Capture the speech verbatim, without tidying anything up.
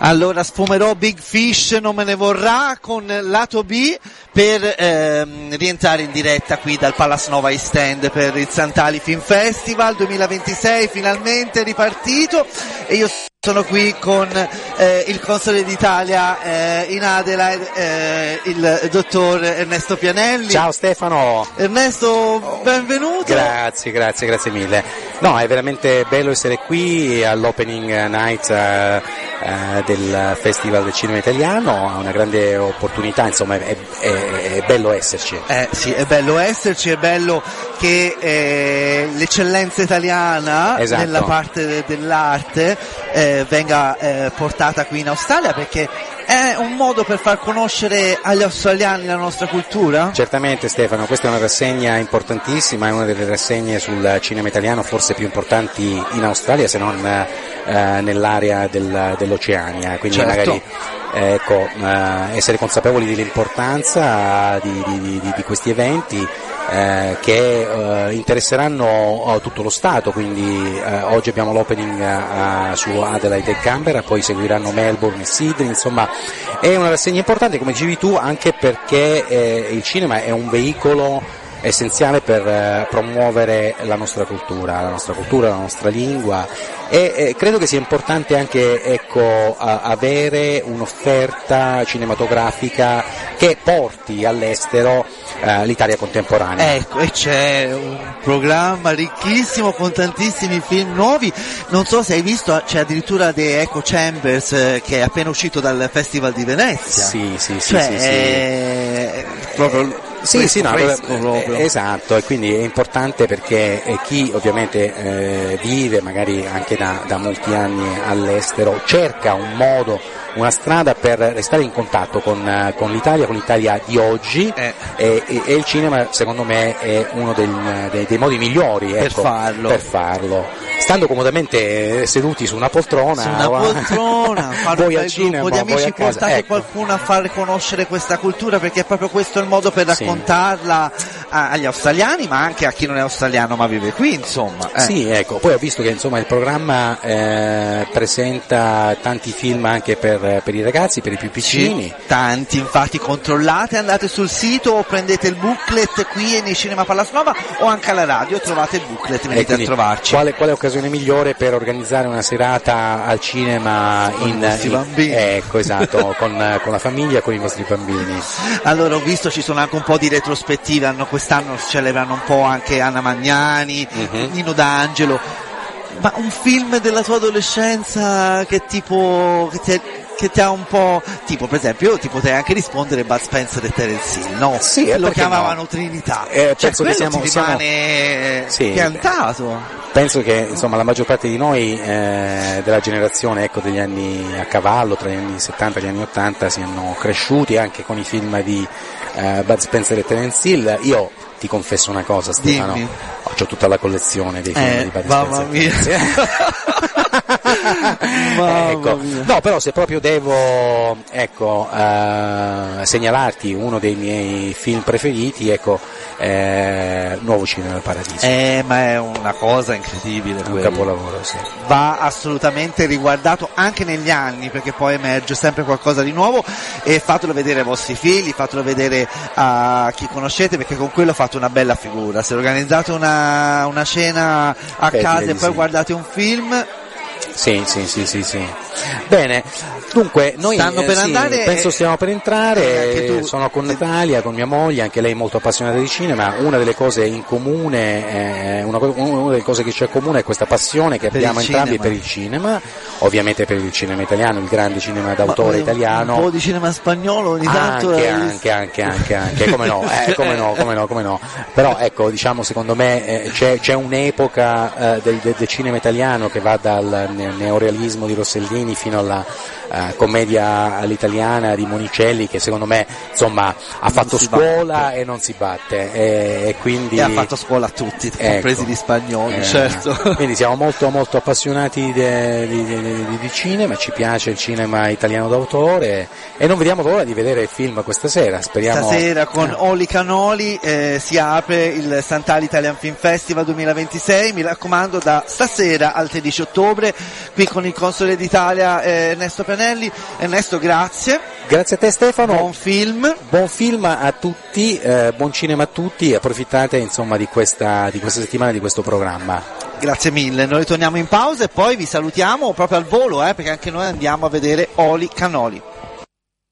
Allora sfumerò Big Fish, non me ne vorrà, con lato B per ehm, rientrare in diretta qui dal Palace Nova East End per il Sant'Ali Film Festival duemilaventisei, finalmente ripartito, e io sono qui con eh, il console d'Italia eh, in Adelaide, eh, il dottor Ernesto Pianelli. Ciao Stefano. Ernesto, benvenuto. Grazie, grazie, grazie mille. No, è veramente bello essere qui all'opening night uh, uh, del Festival del Cinema Italiano, è una grande opportunità, insomma è, è, è bello esserci. Eh sì, è bello esserci, è bello che eh, l'eccellenza italiana, esatto, nella parte de- dell'arte eh, venga eh, portata qui in Australia, perché è un modo per far conoscere agli australiani la nostra cultura? Certamente Stefano, questa è una rassegna importantissima, è una delle rassegne sul cinema italiano forse più importanti in Australia, se non eh, nell'area del, dell'Oceania, quindi certo, magari eh, ecco, eh, essere consapevoli dell'importanza di, di, di, di questi eventi eh, che eh, interesseranno tutto lo Stato, quindi eh, oggi abbiamo l'opening eh, su Adelaide e Canberra, poi seguiranno Melbourne e Sydney, insomma è una rassegna importante, come dicevi tu, anche perché eh, il cinema è un veicolo essenziale per eh, promuovere la nostra cultura, la nostra cultura, la nostra lingua, e eh, credo che sia importante anche ecco, a, avere un'offerta cinematografica che porti all'estero eh, l'Italia contemporanea. Ecco, e c'è un programma ricchissimo con tantissimi film nuovi, non so se hai visto, c'è addirittura The Echo Chambers eh, che è appena uscito dal Festival di Venezia. Sì, sì, sì, cioè, sì, sì. È proprio Sì, fresco, sì, no, fresco proprio. Esatto, e quindi è importante perché chi ovviamente eh, vive magari anche da, da molti anni all'estero cerca un modo, una strada per restare in contatto con, con l'Italia, con l'Italia di oggi eh. e, e, e il cinema secondo me è uno del, dei, dei modi migliori per, ecco, farlo. per farlo, stando comodamente seduti su una poltrona, su una poltrona, fare un bel gruppo di amici, portate ecco. qualcuno a far conoscere questa cultura, perché è proprio questo il modo per raccontarla sì. agli australiani, ma anche a chi non è australiano ma vive qui, insomma. Eh. Sì, ecco, poi ho visto che insomma il programma eh, presenta tanti film anche per, per i ragazzi, per i più piccini. Sì, tanti, infatti controllate, andate sul sito o prendete il booklet qui nei Cinema Palace Nova o anche alla radio, trovate il booklet, venite a trovarci. Quale, quale occasione migliore per organizzare una serata al cinema con in, i vostri in, bambini? Ecco, esatto, con, con la famiglia, con i vostri bambini. Allora ho visto ci sono anche un po' di retrospettive, hanno, quest'anno celebrano un po' anche Anna Magnani, uh-huh. Nino D'Angelo, ma un film della tua adolescenza che tipo che ti, che ti ha un po', tipo per esempio io ti potrei anche rispondere Bud Spencer e Terence Hill, no? Sì, lo chiamavano no? Trinità, eh, cioè penso che siamo, ti siamo rimane sì, piantato. Penso che insomma la maggior parte di noi eh, della generazione ecco, degli anni a cavallo, tra gli anni settanta e gli anni ottanta, siano cresciuti anche con i film di eh, Bud Spencer e Terence Hill. Io ti confesso una cosa, Stefano, Dimmi. Ho tutta la collezione dei film eh, di Bud mamma Spencer. Mamma ecco. mia. No, però se proprio devo ecco, uh, segnalarti uno dei miei film preferiti, ecco, eh, Nuovo Cinema del Paradiso. Eh, ma è una cosa incredibile, è un quello. capolavoro, sì. Va assolutamente riguardato anche negli anni, perché poi emerge sempre qualcosa di nuovo, e fatelo vedere ai vostri figli, fatelo vedere a chi conoscete, perché con quello fate una bella figura. Se organizzate una, una cena a Beh, casa e poi sì. guardate un film. Sì, sì, sì, sì, sì. Bene, dunque noi stanno per eh, sì, andare, penso stiamo per entrare, eh, tu, sono con Natalia, con mia moglie, anche lei molto appassionata di cinema. Una delle cose in comune, eh, una, una delle cose che c'è in comune è questa passione che abbiamo entrambi per il cinema, ovviamente per il cinema italiano, il grande cinema d'autore Ma, italiano. Un po' di cinema spagnolo ogni tanto. Anche, anche, anche, anche, anche, come no, eh, come no, come no, come no. Però ecco, diciamo, secondo me eh, c'è, c'è un'epoca eh, del, del cinema italiano che va dal neorealismo di Rossellini fino alla uh, commedia all'italiana di Monicelli, che secondo me insomma ha fatto scuola batte. e non si batte e, e quindi e ha fatto scuola a tutti, ecco, compresi gli spagnoli, eh, certo. Quindi siamo molto molto appassionati di, di, di, di cinema, ci piace il cinema italiano d'autore e non vediamo l'ora di vedere il film questa sera. Speriamo stasera con eh. Oli Canoli eh, si apre il Sant'Ali Italian Film Festival duemilaventisei, mi raccomando, da stasera al tredici ottobre qui con il console d'Italia eh, Ernesto Penelli. Ernesto, grazie. Grazie a te Stefano. Buon film. Buon film a tutti, eh, buon cinema a tutti, approfittate insomma di questa, di questa settimana, di questo programma. Grazie mille, noi torniamo in pausa e poi vi salutiamo proprio al volo, eh, perché anche noi andiamo a vedere Oli Canoli.